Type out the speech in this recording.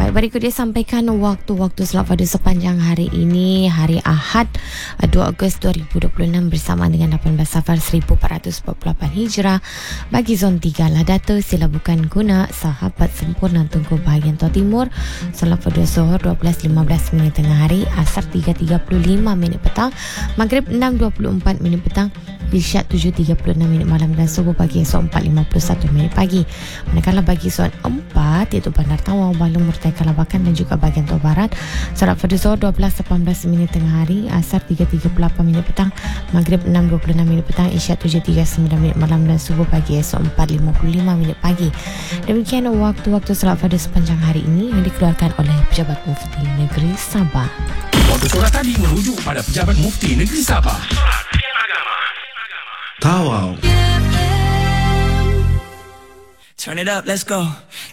Baik, berikut dia sampaikan waktu-waktu solat fardu sepanjang hari ini, hari Ahad 2 Ogos 2026 bersama dengan 18 Safar 1448 Hijrah. Bagi zon 3 lah data, sila bukan guna sahabat sempurna Tunku bahagian Tua Timur. Solat fardu Zuhur 12.15 minit tengah hari, Asar 3.35 minit petang, Maghrib 6.24 minit petang, Isyak 7.36 minit malam dan subuh pagi esok 4.51 minit pagi. Manakala bagi zon 4 iaitu Bandar Tawau, Balu, Murtai, Kalabakan dan juga bahagian Tua Barat, solat fardu Zuhur 12.18 minit tengah hari, Asar 3.38 minit petang, Maghrib 6.26 minit petang, Isyak 7.39 minit malam dan subuh pagi esok 4.55 minit pagi. Demikian waktu-waktu solat fardu sepanjang hari ini yang dikeluarkan oleh Pejabat Mufti Negeri Sabah. Waktu solat tadi merujuk pada Pejabat Mufti Negeri Sabah. Solat Tiang Agama. Tawau. Turn it up, let's go.